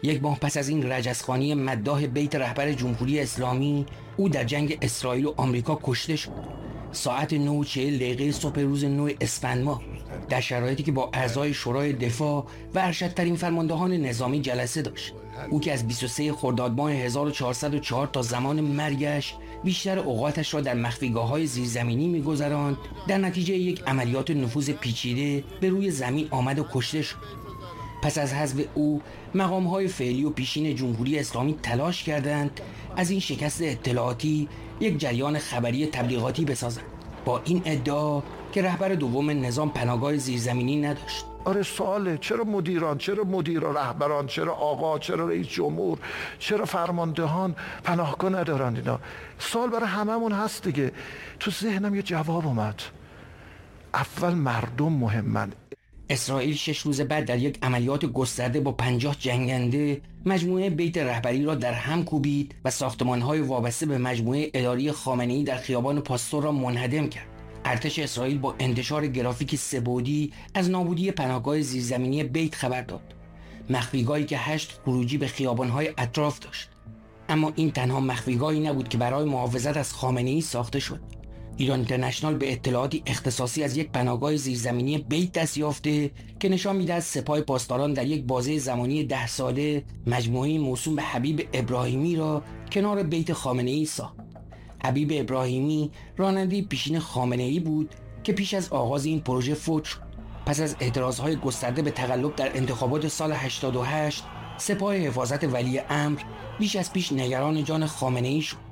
یک ماه پس از این رجزخوانی مداح بیت رهبر جمهوری اسلامی، او در جنگ اسرائیل و آمریکا کشته شد. ساعت 9:40 صبح روز 9 اسفند ماه، در شرایطی که با اعضای شورای دفاع و ارشدترین فرماندهان نظامی جلسه داشت. او که از 23 خرداد ماه 1404 تا زمان مرگش بیشتر اوقاتش را در مخفیگاه‌های زیرزمینی می‌گذراند، در نتیجه یک عملیات نفوذ پیچیده به روی زمین آمد و کشته شد. پس از حذف او، مقام‌های فعلی و پیشین جمهوری اسلامی تلاش کردند از این شکست اطلاعاتی یک جریان خبری تبلیغاتی بسازند، با این ادعا که رهبر دوم نظام پناهگاه زیرزمینی نداشت. آره سواله، چرا مدیران، چرا مدیر و رهبران، چرا آقا، چرا رئیس جمهور، چرا فرماندهان پناهگاه ندارن؟ اینا سوال برای هممون هست دیگه. تو ذهنم یه جواب اومد، اول مردم مهمن. اسرائیل 6 روز بعد در یک عملیات گسترده با 50 جنگنده مجموعه بیت رهبری را در هم کوبید و ساختمان‌های وابسته به مجموعه اداری خامنه‌ای در خیابان پاستور را منهدم کرد. ارتش اسرائیل با انتشار گرافیک سه‌بعدی از نابودی پناهگاه زیرزمینی بیت خبر داد، مخفیگاهی که 8 خروجی به خیابان‌های اطراف داشت. اما این تنها مخفیگاهی نبود که برای محافظت از خامنه‌ای ساخته شد. ایران اینترنشنال به اطلاعاتی اختصاصی از یک پناهگاه زیرزمینی بیت دست یافته که نشان می‌دهد سپاه پاسداران در یک بازه زمانی 10 ساله مجموعه موسوم به حبیب ابراهیمی را کنار بیت خامنه‌ای ساخت. حبیب ابراهیمی راننده پیشین خامنه‌ای بود که پیش از آغاز این پروژه فوت شد. پس از اعتراضهای گسترده به تقلب در انتخابات سال 88، سپاه حفاظت ولی امر بیش از پیش نگران جان خامنه‌ای شد.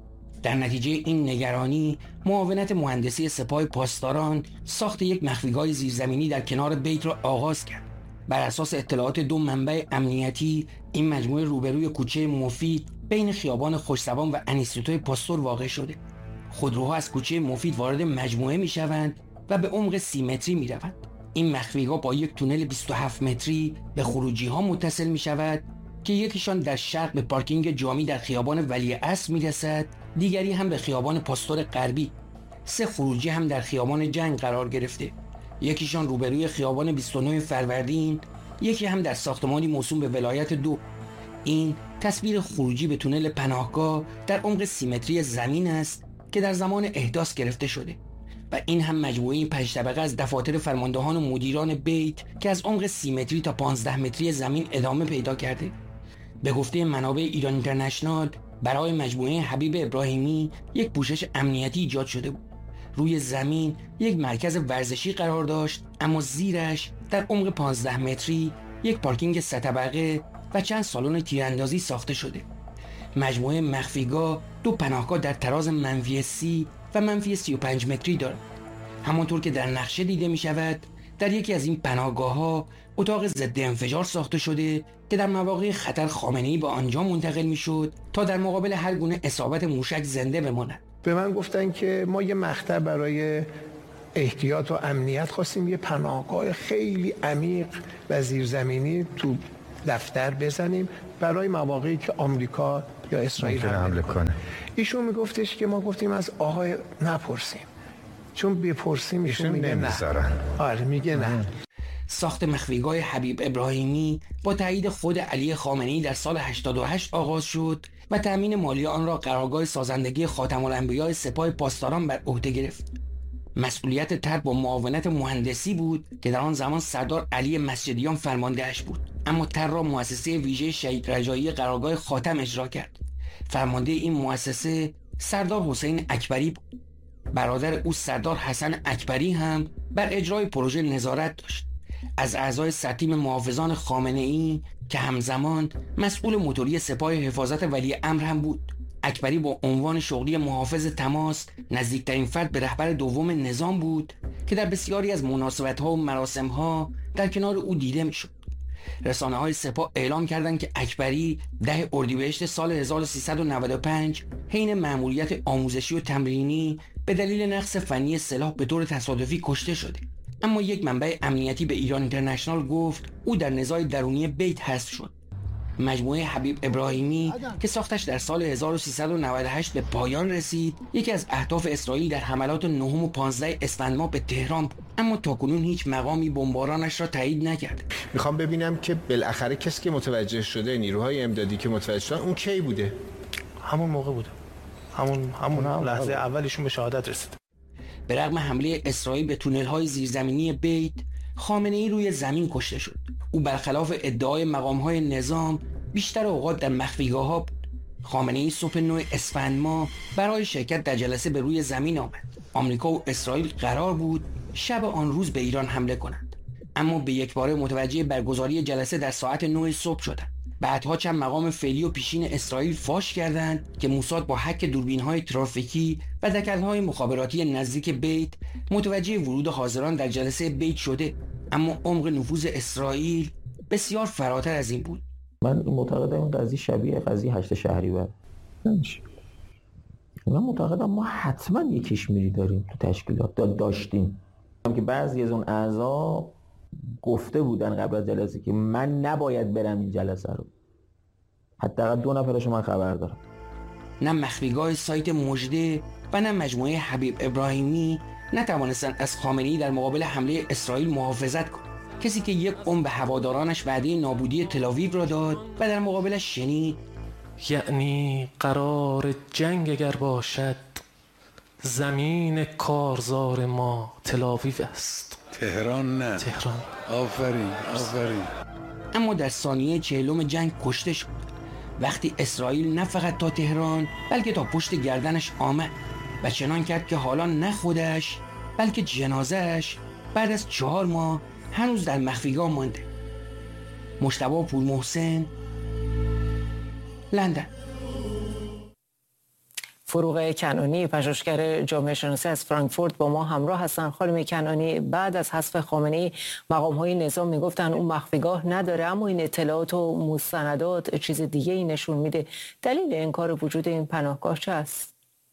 در نتیجه این نگرانی، معاونت مهندسی سپاه پاسداران ساخت یک مخفیگاه زیرزمینی در کنار بیت را آغاز کرد. بر اساس اطلاعات 2 منبع امنیتی، این مجموعه روبروی کوچه مفید بین خیابان خوش‌زبان و انیستوتوی پاستور واقع شده. خودروها از کوچه مفید وارد مجموعه می‌شوند و به عمق 30 متری می‌روند. این مخفیگاه با یک تونل 27 متری به خروجی‌ها متصل می‌شود که یکیشان در شرق به پارکینگ جامی در خیابان ولیعصر می‌رسد، دیگری هم به خیابان پاستور غربی. 3 خروجی هم در خیابان جنگ قرار گرفته، یکیشان روبروی خیابان 29 فروردین، یکی هم در ساختمانی موسوم به ولایت 2. این تصویر خروجی به تونل پناهگاه در عمق 30 متری زمین است که در زمان احداث گرفته شده و این هم مجموعه 5 طبقه از دفاتر فرماندهان و مدیران بیت که از عمق 30 متری تا 15 متری زمین ادامه پیدا کرده. به گفته منابع ایران اینترنشنال، برای مجموعه حبیب ابراهیمی یک پوشش امنیتی ایجاد شده بود. روی زمین یک مرکز ورزشی قرار داشت، اما زیرش در عمق 15 متری یک پارکینگ 3 طبقه و چند سالن تیراندازی ساخته شده. مجموعه مخفیگاه 2 پناهگاه در تراز -30 و -35 متری دارد. همانطور که در نقشه دیده می شود، در یکی از این پناهگاه‌ها اتاق ضد انفجار ساخته شده که در مواقع خطر خامنه‌ای به آنجا منتقل می‌شد تا در مقابل هر گونه اصابت موشک زنده بماند. به من گفتن که ما یه مقطع برای احتیاط و امنیت خواستیم یه پناهگاه خیلی عمیق و زیرزمینی تو دفتر بزنیم برای مواقعی که آمریکا یا اسرائیل حمله کنه. ایشون میگفتش که ما گفتیم از آقای نپرسیم، چون بپرسیم ایشون میگه نه. آره میگه نه. ساخت مخفیگاه حبیب ابراهیمی با تایید خود علی خامنه‌ای در سال 88 آغاز شد و تأمین مالی آن را قرارگاه سازندگی خاتم الانبیاء سپاه پاسداران بر عهده گرفت. مسئولیت طرح با معاونت مهندسی بود که در آن زمان سردار علی مسجدیان فرماندهش بود، اما طرح را مؤسسه ویژه شهید رجایی قرارگاه خاتم اجرا کرد. فرمانده این مؤسسه سردار حسین اکبری بود. برادر او سردار حسن اکبری هم بر اجرای پروژه نظارت داشت. از اعضای سرتیم محافظان خامنه‌ای که همزمان مسئول موتوری سپاه حفاظت ولی امر هم بود. اکبری با عنوان شغلی محافظ تماس نزدیکترین فرد به رهبر دوم نظام بود که در بسیاری از مناسبت‌ها و مراسم‌ها در کنار او دیده می‌شد. رسانه‌های سپاه اعلام کردند که اکبری 10 اردیبهشت سال 1395 حین مأموریت آموزشی و تمرینی به دلیل نقص فنی سلاح به طور تصادفی کشته شده. اما یک منبع امنیتی به ایران اینترنشنال گفت او در نزاع درونی بیت حذف شد. مجموعه حبیب ابراهیمی که ساختش در سال 1398 به پایان رسید، یکی از اهداف اسرائیل در حملات 9 و 15 اسفند ماه به تهران بود. اما تاکنون هیچ مقامی بمبارانش را تایید نکرد. میخوام ببینم که بالاخره کسی که متوجه شده، نیروهای امدادی که متوجه شدن، اون کی بوده؟ همون موقع بوده. همون لحظه اولیشون به شهادت رسید. به رغم حمله اسرائیل به تونل‌های زیرزمینی بیت، خامنه‌ای روی زمین کشته شد. او برخلاف ادعای مقام‌های نظام بیشتر اوقات در مخفیگاه‌ها بود. خامنه‌ای صبح 9 اسفند ماه برای شرکت در جلسه به روی زمین آمد. آمریکا و اسرائیل قرار بود شب آن روز به ایران حمله کنند، اما به یکباره متوجه برگزاری جلسه در ساعت 9 صبح شدند. بعدها چند مقام فعلی و پیشین اسرائیل فاش کردند که موساد با هک دوربین‌های ترافیکی و دکل‌های مخابراتی نزدیک بیت متوجه ورود حاضران در جلسه بیت شده، اما عمق نفوذ اسرائیل بسیار فراتر از این بود. من معتقدم این قضیه شبیه قضیه 8 شهریور نمیشه. من معتقدم ما حتما یک کشمیری داریم تو تشکیلات، داشتیم که بعضی از اون اعضا گفته بودن قبل از جلسه که من نباید برم این جلسه رو. حداقل 2 نفرش من خبر دارم. نه مخفیگاه سایت مژده و نه مجموعه حبیب ابراهیمی نتوانستند از خامنه‌ای در مقابل حمله اسرائیل محافظت کنند. کسی که یک قوم به هوادارانش وعده نابودی تل‌آویو را داد و در مقابلش شنید یعنی قرار جنگ اگر باشد زمین کارزار ما تل‌آویو است، تهران نه. تهران. آفرین. اما در ثانیه 40 جنگ کشته شد، وقتی اسرائیل نه فقط تا تهران بلکه تا پشت گردنش آمد و چنان کرد که حالا نه خودش بلکه جنازهش بعد از 4 ماه هنوز در مخفیگاه مانده. مجتبی پورمحسن، لندن. فروغ کنانی، پژوهشگر جامعه شناسی از فرانکفورت با ما همراه هستند. خانم کنانی، بعد از حذف خامنه‌ای مقام‌های نظام میگفتن اون مخفیگاه نداره، اما این اطلاعات و مستندات چیز دیگه ای نشون میده. دلیل انکار وجود این پناهگاه چه است؟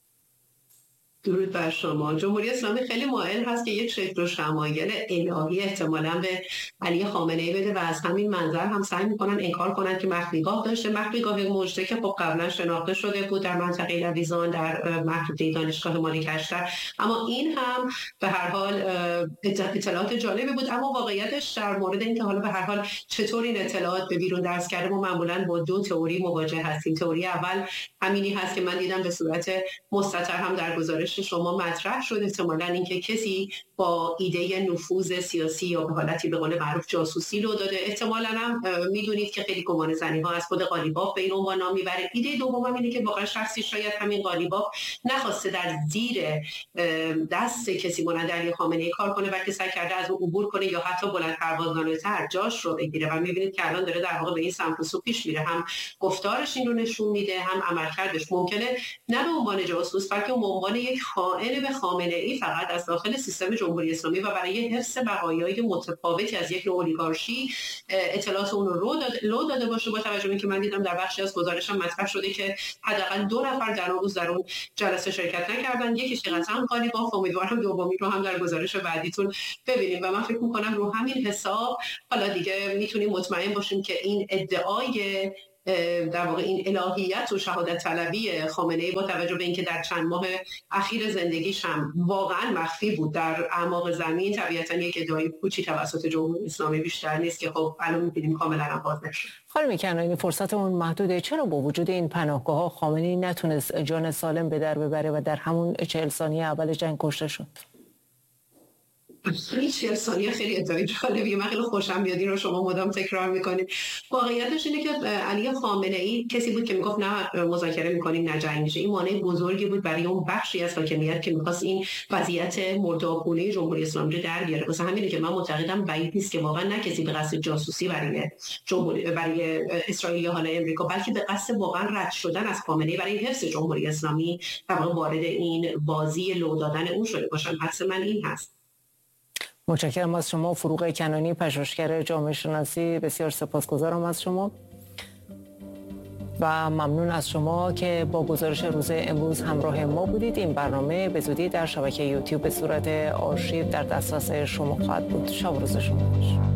درود بر شما. جمهوری اسلامی خیلی مایل هست که یک شکل و شمایل الهی احتمالاً به علی خامنه‌ای بده و از همین منظر هم سعی میکنن انکار کنن که مخفیگاه داشته. مخفیگاه مژده که خب قبلا شناخته شده بود در منطقه لویزان در محدوده دانشگاه مالک‌اشتر، اما این هم به هر حال اطلاعات جالبی بود. اما واقعیتش در مورد اینکه حالا به هر حال چطور این اطلاعات به بیرون درز کرده، ما معمولاً با 2 تئوری مواجه هستیم. تئوری اول همینی هست که من دیدم به صورت مستتر هم در گزارش شما مطرح شد، احتمالاً اینکه کسی با ایده نفوذ سیاسی یا به حالتی به قول معروف جاسوسی رو داده. احتمالاً هم میدونید که خیلی گمان زنی ها از خود قالیباف به این عنوان نام میبره. ایده دوم اینه که واقعا شخصی شاید همین قالیباف نخواسته در زیر دست کسی مانند علی خامنه‌ای کار کنه، بلکه سعی کرده از اون عبور کنه یا حتی بلند پروازانه‌تر جاش رو بگیره و میبینید که الان داره در واقع به این سمت و سو پیش میره. هم گفتارش این رو نشون میده، هم عملکردش. ممکنه نه به عنوان جاسوس بلکه به عنوان یک خائن به خامنه‌ای فقط از داخل سیستم جمهوری اسلامی و برای حفظ بقایای متفاوتی از یک اولیگارشی اطلاعات اون رو لو داده باشه. با توجه به اینکه من دیدم در بخشی از گزارشم مطرح شده که حداقل 2 نفر در اون روز در اون جلسه شرکت نکردن، یکیش قطعا قالیباف، امیدوارم دومی رو هم در گزارش بعدیتون ببینیم. و من فکر می‌کنم رو همین حساب حالا دیگه میتونیم مطمئن باشیم که این ادعای در واقع این الهیت و شهادت طلبی خامنه‌ای با توجه به اینکه در چند ماه اخیر زندگیش هم واقعا مخفی بود در اعماق زمین، طبیعتاً یک ادعای پوچی توسط جمهوری اسلامی بیشتر نیست که خب الان می‌بینیم کاملاً هم باز نشد. خانم کنانی، فرصتمون محدوده. چرا با وجود این پناهگاه‌ها خامنه‌ای نتونست جان سالم به در ببره و در همون 40 ثانیه اول جنگ کشته شد؟ این 40 ثانیه خیلی ادعای جالبیه. من خیلی خوشم میاد این رو شما مدام تکرار میکنید. واقعیتش اینه که علی خامنه‌ای کسی بود که میگفت نه مذاکره میکنیم نه جنگ میشه. این مانع بزرگی بود برای اون بخشی از حاکمیت که میخواست این وضعیت مردابگونه جمهوری اسلامی رو در بیاره. واسه همینه که من معتقدم بعید نیست که واقعا نه کسی به قصد جاسوسی برای اسرائیل حالا امریکا، بلکه به قصد واقعا رد شدن از خامنه‌ای برای حفظ جمهوری اسلامی وارد این بازی لو دادن اون شده باشن. حدس من این هست. متشکرم از شما فروغ کنانی، پژوهشگر جامعه شناسی. بسیار سپاسگزارم از شما و ممنون از شما که با گزارش روز امروز همراه ما بودید. این برنامه به زودی در شبکه یوتیوب به صورت آرشیو در دسترس شما خواهد بود. شب و روز شما خوش.